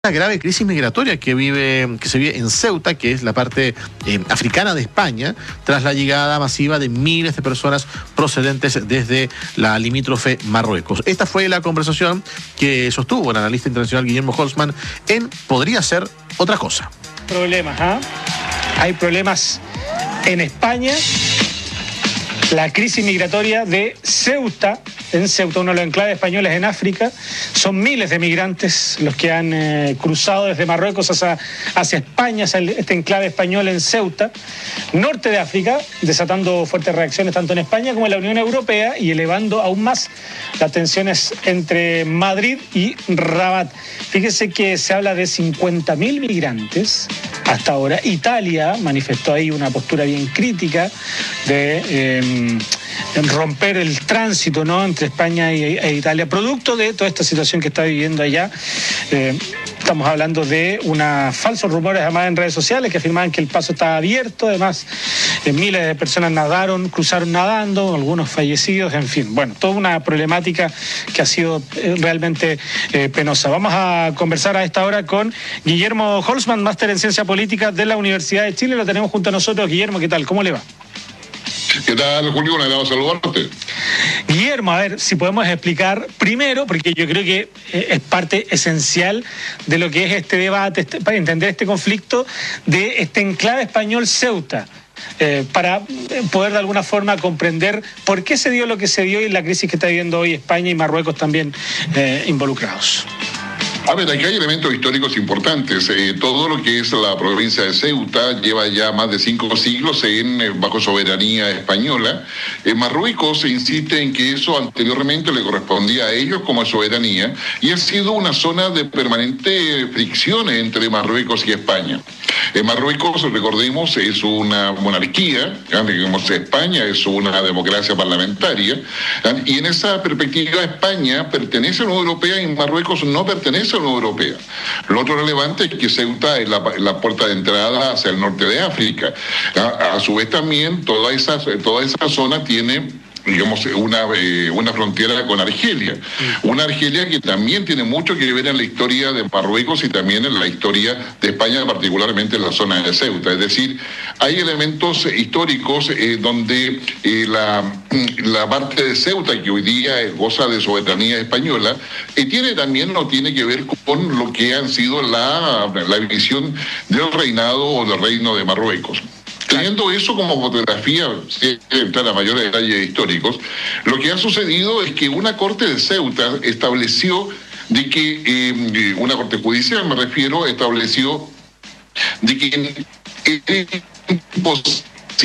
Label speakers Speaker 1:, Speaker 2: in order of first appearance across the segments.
Speaker 1: Una grave crisis migratoria que se vive en Ceuta, que es la parte africana de España, tras la llegada masiva de miles de personas procedentes desde la limítrofe Marruecos. Esta fue la conversación que sostuvo el analista internacional Guillermo Holzmann en Podría ser otra cosa.
Speaker 2: Hay problemas en España. La crisis migratoria de Ceuta, en Ceuta, uno de los enclaves españoles en África, son miles de migrantes los que han cruzado desde Marruecos hacia España, hacia este enclave español en Ceuta, norte de África, desatando fuertes reacciones tanto en España como en la Unión Europea y elevando aún más las tensiones entre Madrid y Rabat. Fíjese que se habla de 50.000 migrantes hasta ahora. Italia manifestó ahí una postura bien crítica de romper el tránsito, ¿no?, entre España e Italia, producto de toda esta situación que está viviendo allá. Estamos hablando de falsos rumores además en redes sociales que afirmaban que el paso estaba abierto. Además, miles de personas cruzaron nadando, algunos fallecidos, en fin. Bueno, toda una problemática que ha sido realmente penosa. Vamos a conversar a esta hora con Guillermo Holzmann, máster en Ciencia Política de la Universidad de Chile. Lo tenemos junto a nosotros. Guillermo, ¿qué tal? ¿Cómo le va?
Speaker 3: ¿Qué tal, Julio? Un agrado saludarte.
Speaker 2: Guillermo, a ver si podemos explicar primero, porque yo creo que es parte esencial de lo que es este debate, para entender este conflicto de este enclave español Ceuta, para poder de alguna forma comprender por qué se dio lo que se dio y la crisis que está viviendo hoy España y Marruecos también involucrados.
Speaker 3: A ver, aquí hay elementos históricos importantes. Todo lo que es la provincia de Ceuta lleva ya más de 5 siglos bajo soberanía española. Marruecos insiste en que eso anteriormente le correspondía a ellos como soberanía y ha sido una zona de permanente fricción entre Marruecos y España. Marruecos, recordemos, es una monarquía, digamos, España es una democracia parlamentaria, y en esa perspectiva España pertenece a la Unión Europea y Marruecos no pertenece a la Unión Europea. Lo otro relevante es que Ceuta es la puerta de entrada hacia el norte de África. A su vez también toda esa zona tiene, digamos, una frontera con Argelia. Una Argelia que también tiene mucho que ver en la historia de Marruecos y también en la historia de España, particularmente en la zona de Ceuta. Es decir, hay elementos históricos donde la parte de Ceuta, que hoy día goza de soberanía española, tiene que ver con lo que han sido la visión del reinado o del reino de Marruecos. Teniendo eso como fotografía, sin entrar a mayores detalles históricos, lo que ha sucedido es que una corte de Ceuta estableció de que, una corte judicial me refiero, estableció de que es imposible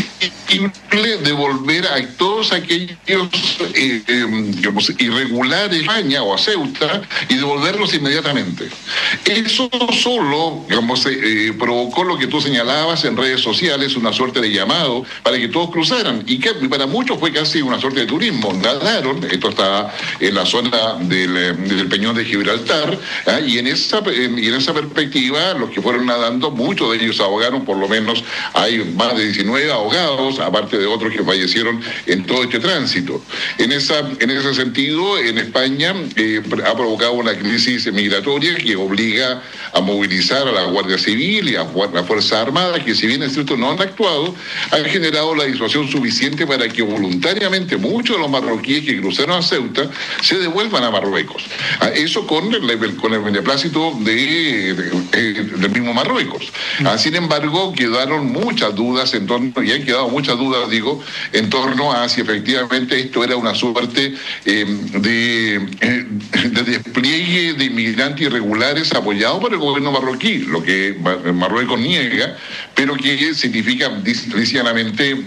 Speaker 3: devolver a todos aquellos digamos, irregulares a España o a Ceuta y devolverlos inmediatamente. Eso solo, digamos, provocó lo que tú señalabas en redes sociales, una suerte de llamado para que todos cruzaran, y que para muchos fue casi una suerte de turismo. Nadaron, esto está en la zona del Peñón de Gibraltar, y en esa perspectiva los que fueron nadando, muchos de ellos ahogaron, por lo menos hay más de 19 ahogados, aparte de otros que fallecieron en todo este tránsito. En ese sentido, en España ha provocado una crisis migratoria que obliga a movilizar a la Guardia Civil y a la Fuerza Armada, que si bien es cierto no han actuado, han generado la disuasión suficiente para que voluntariamente muchos de los marroquíes que cruzaron a Ceuta se devuelvan a Marruecos. Eso con el beneplácito del mismo Marruecos. Sin embargo, quedaron muchas dudas han quedado muchas dudas, en torno a si efectivamente esto era una suerte de despliegue de inmigrantes irregulares apoyado por el gobierno marroquí, lo que Marruecos niega, pero que significa lisianamente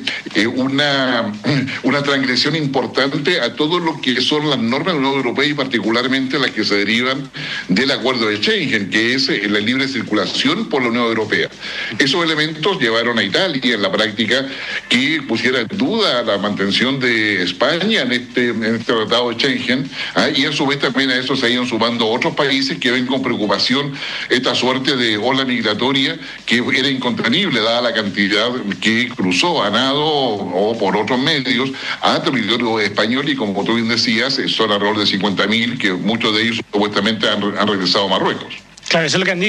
Speaker 3: una transgresión importante a todo lo que son las normas de la Unión Europea y particularmente las que se derivan del acuerdo de Schengen, que es la libre circulación por la Unión Europea. Esos elementos llevaron a Italia en la práctica que pusiera en duda la mantención de España en este tratado de Schengen, y a su vez también a eso se iban sumando otros países que ven con preocupación esta suerte de ola migratoria que era incontenible dada la cantidad que cruzó a nado o por otros medios a territorio español, y como tú bien decías, son alrededor de 50.000 que muchos de ellos supuestamente han regresado a Marruecos.
Speaker 2: Claro, eso es lo que han